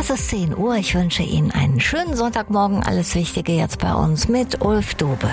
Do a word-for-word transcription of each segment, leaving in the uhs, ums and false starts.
Es ist zehn Uhr. Ich wünsche Ihnen einen schönen Sonntagmorgen. Alles Wichtige jetzt bei uns mit Ulf Dobe.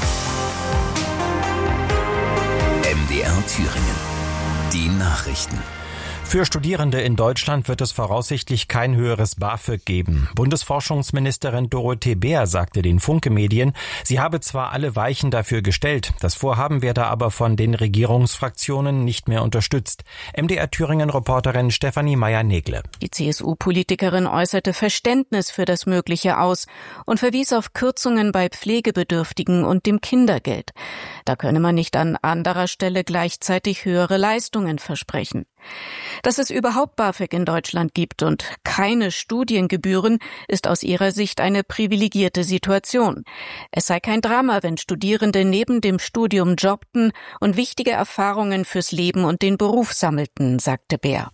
M D R Thüringen. Die Nachrichten. Für Studierende in Deutschland wird es voraussichtlich kein höheres BAföG geben. Bundesforschungsministerin Dorothee Bär sagte den Funke-Medien, sie habe zwar alle Weichen dafür gestellt, das Vorhaben werde aber von den Regierungsfraktionen nicht mehr unterstützt. M D R Thüringen-Reporterin Stefanie Meyer-Negle. Die C S U-Politikerin äußerte Verständnis für das Mögliche aus und verwies auf Kürzungen bei Pflegebedürftigen und dem Kindergeld. Da könne man nicht an anderer Stelle gleichzeitig höhere Leistungen versprechen. Dass es überhaupt BAföG in Deutschland gibt und keine Studiengebühren, ist aus ihrer Sicht eine privilegierte Situation. Es sei kein Drama, wenn Studierende neben dem Studium jobbten und wichtige Erfahrungen fürs Leben und den Beruf sammelten, sagte Bär.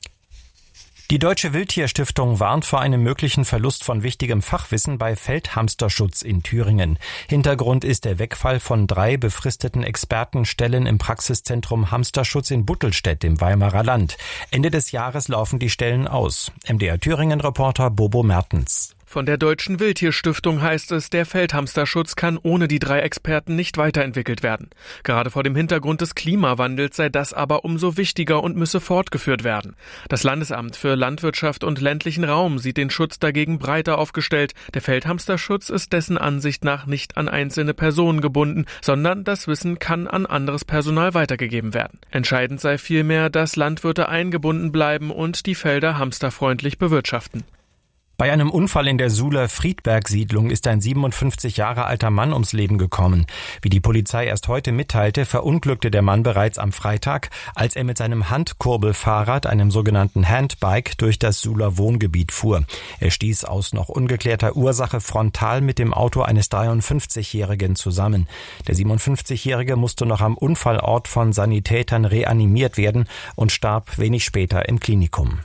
Die Deutsche Wildtierstiftung warnt vor einem möglichen Verlust von wichtigem Fachwissen bei Feldhamsterschutz in Thüringen. Hintergrund ist der Wegfall von drei befristeten Expertenstellen im Praxiszentrum Hamsterschutz in Buttelstedt im Weimarer Land. Ende des Jahres laufen die Stellen aus. M D R Thüringen-Reporter Bobo Mertens. Von der Deutschen Wildtierstiftung heißt es, der Feldhamsterschutz kann ohne die drei Experten nicht weiterentwickelt werden. Gerade vor dem Hintergrund des Klimawandels sei das aber umso wichtiger und müsse fortgeführt werden. Das Landesamt für Landwirtschaft und ländlichen Raum sieht den Schutz dagegen breiter aufgestellt. Der Feldhamsterschutz ist dessen Ansicht nach nicht an einzelne Personen gebunden, sondern das Wissen kann an anderes Personal weitergegeben werden. Entscheidend sei vielmehr, dass Landwirte eingebunden bleiben und die Felder hamsterfreundlich bewirtschaften. Bei einem Unfall in der Suhler Friedberg-Siedlung ist ein siebenundfünfzig Jahre alter Mann ums Leben gekommen. Wie die Polizei erst heute mitteilte, verunglückte der Mann bereits am Freitag, als er mit seinem Handkurbelfahrrad, einem sogenannten Handbike, durch das Suhler Wohngebiet fuhr. Er stieß aus noch ungeklärter Ursache frontal mit dem Auto eines dreiundfünfzigjährigen zusammen. Der siebenundfünfzigjährige musste noch am Unfallort von Sanitätern reanimiert werden und starb wenig später im Klinikum.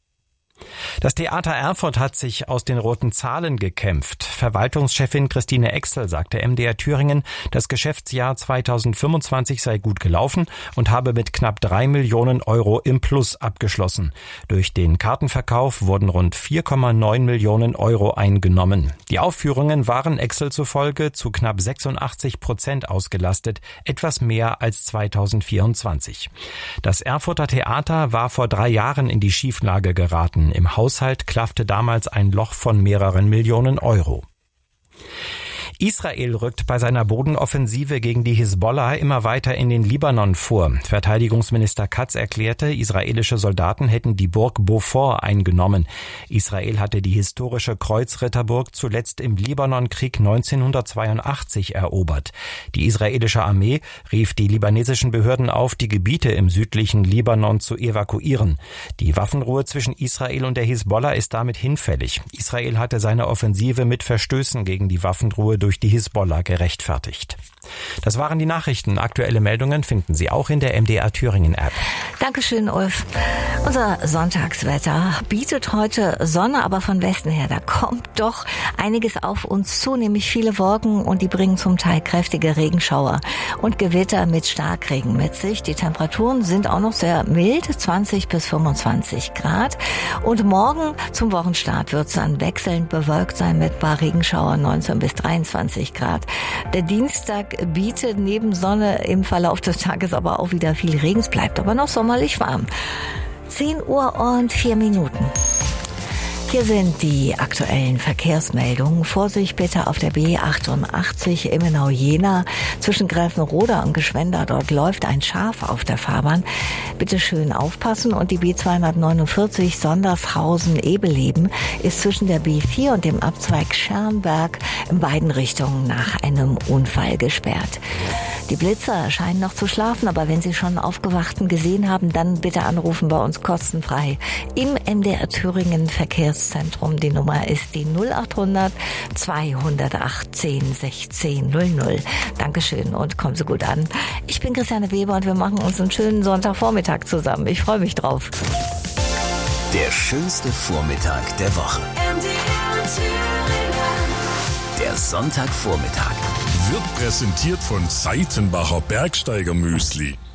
Das Theater Erfurt hat sich aus den roten Zahlen gekämpft. Verwaltungschefin Christine Exel sagte M D R Thüringen, das Geschäftsjahr zweitausendfünfundzwanzig sei gut gelaufen und habe mit knapp drei Millionen Euro im Plus abgeschlossen. Durch den Kartenverkauf wurden rund vier Komma neun Millionen Euro eingenommen. Die Aufführungen waren Exel zufolge zu knapp sechsundachtzig Prozent ausgelastet, etwas mehr als zweitausendvierundzwanzig. Das Erfurter Theater war vor drei Jahren in die Schieflage geraten. Im Haushalt klaffte damals ein Loch von mehreren Millionen Euro. Israel rückt bei seiner Bodenoffensive gegen die Hisbollah immer weiter in den Libanon vor. Verteidigungsminister Katz erklärte, israelische Soldaten hätten die Burg Beaufort eingenommen. Israel hatte die historische Kreuzritterburg zuletzt im Libanonkrieg neunzehnhundertzweiundachtzig erobert. Die israelische Armee rief die libanesischen Behörden auf, die Gebiete im südlichen Libanon zu evakuieren. Die Waffenruhe zwischen Israel und der Hisbollah ist damit hinfällig. Israel hatte seine Offensive mit Verstößen gegen die Waffenruhe durch durch die Hisbollah gerechtfertigt. Das waren die Nachrichten. Aktuelle Meldungen finden Sie auch in der M D R Thüringen App. Dankeschön, Ulf. Unser Sonntagswetter bietet heute Sonne, aber von Westen her, da kommt doch einiges auf uns zu, nämlich viele Wolken und die bringen zum Teil kräftige Regenschauer und Gewitter mit Starkregen mit sich. Die Temperaturen sind auch noch sehr mild, zwanzig bis fünfundzwanzig Grad. Und morgen zum Wochenstart wird es dann wechselnd bewölkt sein mit ein paar Regenschauern, neunzehn bis dreiundzwanzig Grad. Der Dienstag bietet neben Sonne im Verlauf des Tages aber auch wieder viel Regen. Es bleibt aber noch sommerlich warm. zehn Uhr und vier Minuten. Hier sind die aktuellen Verkehrsmeldungen. Vorsicht bitte auf der B achtundachtzig Immenau-Jena zwischen Gräfenroda und Gschwenda. Dort läuft ein Schaf auf der Fahrbahn. Bitte schön aufpassen. Und die B zweihundertneunundvierzig Sondershausen-Ebeleben ist zwischen der B vier und dem Abzweig Schermberg in beiden Richtungen nach einem Unfall gesperrt. Die Blitzer scheinen noch zu schlafen, aber wenn Sie schon einen Aufgewachten gesehen haben, dann bitte anrufen bei uns kostenfrei im M D R Thüringen Verkehrszentrum. Die Nummer ist die null achthundert zweihundertachtzehn sechzehn null null. Dankeschön und kommen Sie gut an. Ich bin Christiane Weber und wir machen uns einen schönen Sonntagvormittag zusammen. Ich freue mich drauf. Der schönste Vormittag der Woche. M D R Thüringen. Der Sonntagvormittag. Wird präsentiert von Seitenbacher Bergsteiger Müsli.